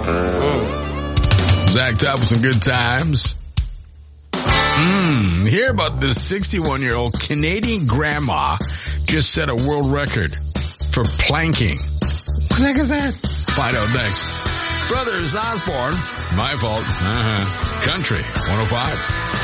Zacked up with some good times. Hear about this 61-year-old Canadian grandma just set a world record for planking. What the heck is that? Find out next. Brothers Osborne. My fault. Country 105.